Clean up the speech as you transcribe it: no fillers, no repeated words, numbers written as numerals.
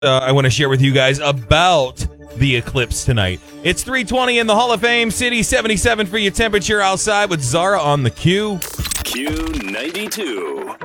I want to share with you guys about the eclipse tonight. It's 3:20 in the Hall of Fame City, 77 for your temperature outside with Zara on the Q. Q92.